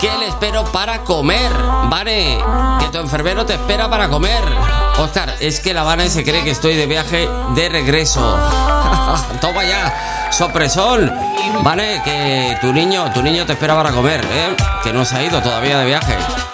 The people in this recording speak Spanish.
que le espero para comer. Vane, que tu enfermero te espera para comer. Óscar, es que la Vane se cree que estoy de viaje de regreso. Toma ya, sorpresón. Vane, que tu niño te espera para comer, que no se ha ido todavía de viaje.